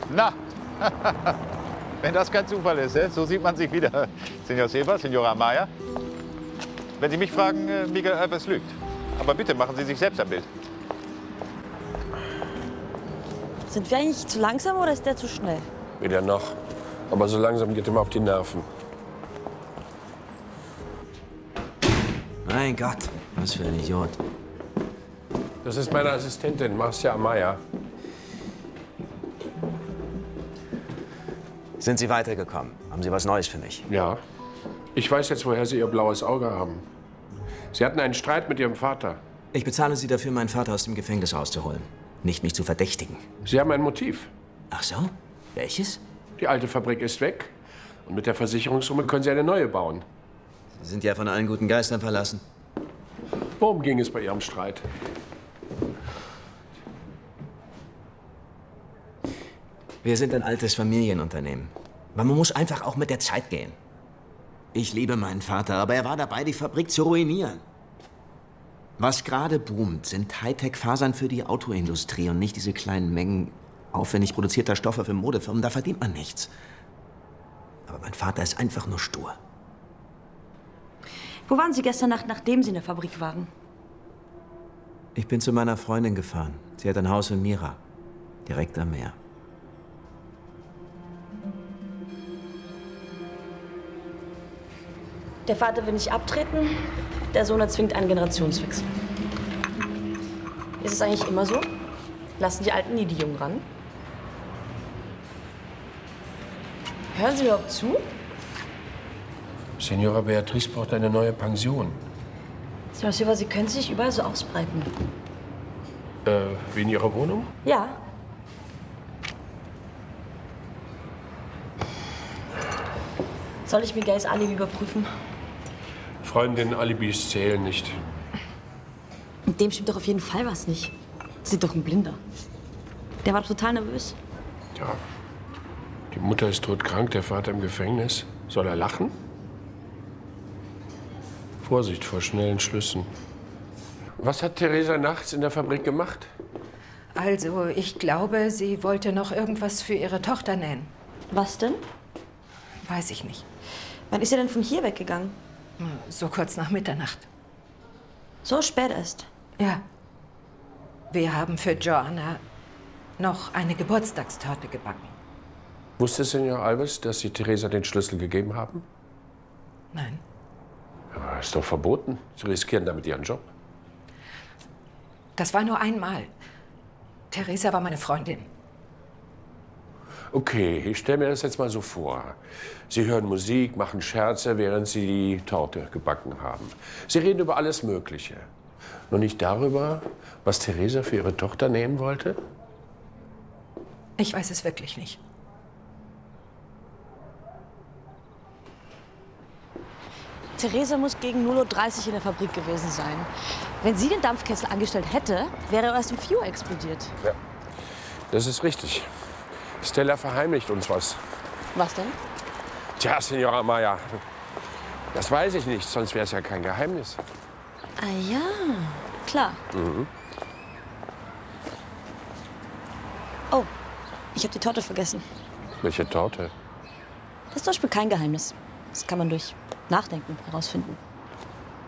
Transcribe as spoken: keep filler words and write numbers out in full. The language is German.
Na, wenn das kein Zufall ist, so sieht man sich wieder. Senor Silva, Senora Amaya. Wenn Sie mich fragen, Miguel Alves lügt. Aber bitte machen Sie sich selbst ein Bild. Sind wir eigentlich zu langsam oder ist der zu schnell? Weder noch. Aber so langsam geht ihm auf die Nerven. Mein Gott, was für ein Idiot. Das ist meine Assistentin, Marcia Amaya. Sind Sie weitergekommen? Haben Sie was Neues für mich? Ja. Ich weiß jetzt, woher Sie Ihr blaues Auge haben. Sie hatten einen Streit mit Ihrem Vater. Ich bezahle Sie dafür, meinen Vater aus dem Gefängnis rauszuholen. Nicht mich zu verdächtigen. Sie haben ein Motiv. Ach so? Welches? Die alte Fabrik ist weg. Und mit der Versicherungssumme können Sie eine neue bauen. Sie sind ja von allen guten Geistern verlassen. Worum ging es bei Ihrem Streit? Wir sind ein altes Familienunternehmen. Aber man muss einfach auch mit der Zeit gehen. Ich liebe meinen Vater, aber er war dabei, die Fabrik zu ruinieren. Was gerade boomt, sind Hightech-Fasern für die Autoindustrie und nicht diese kleinen Mengen aufwendig produzierter Stoffe für Modefirmen. Da verdient man nichts. Aber mein Vater ist einfach nur stur. Wo waren Sie gestern Nacht, nachdem Sie in der Fabrik waren? Ich bin zu meiner Freundin gefahren. Sie hat ein Haus in Mira, direkt am Meer. Der Vater will nicht abtreten, der Sohn erzwingt einen Generationswechsel. Ist es eigentlich immer so? Lassen die Alten nie die Jungen ran? Hören Sie mir überhaupt zu? Senora Beatriz braucht eine neue Pension. Senor Silva, Sie können sich überall so ausbreiten. Äh, wie in Ihrer Wohnung? Ja. Soll ich Miguels Alibi überprüfen? Freundinnen-Alibis zählen nicht. Mit dem stimmt doch auf jeden Fall was nicht. Sie sind doch ein Blinder. Der war total nervös. Ja. Die Mutter ist todkrank, der Vater im Gefängnis. Soll er lachen? Vorsicht vor schnellen Schlüssen. Was hat Teresa nachts in der Fabrik gemacht? Also, ich glaube, sie wollte noch irgendwas für ihre Tochter nähen. Was denn? Weiß ich nicht. Wann ist er denn von hier weggegangen? So kurz nach Mitternacht. So spät erst? Ja. Wir haben für Joanna noch eine Geburtstagstorte gebacken. Wusste Senor Alves, dass Sie Teresa den Schlüssel gegeben haben? Nein. Aber ist doch verboten. Sie riskieren damit Ihren Job. Das war nur einmal. Teresa war meine Freundin. Okay, ich stelle mir das jetzt mal so vor. Sie hören Musik, machen Scherze, während Sie die Torte gebacken haben. Sie reden über alles Mögliche. Nur nicht darüber, was Teresa für ihre Tochter nähen wollte? Ich weiß es wirklich nicht. Teresa muss gegen null Uhr dreißig in der Fabrik gewesen sein. Wenn sie den Dampfkessel angestellt hätte, wäre er erst um vier Uhr explodiert. Ja, das ist richtig. Stella verheimlicht uns was. Was denn? Tja, Senora Amaya, das weiß ich nicht, sonst wäre es ja kein Geheimnis. Ah ja, klar. Mhm. Oh, ich habe die Torte vergessen. Welche Torte? Das ist zum Beispiel kein Geheimnis. Das kann man durch Nachdenken herausfinden.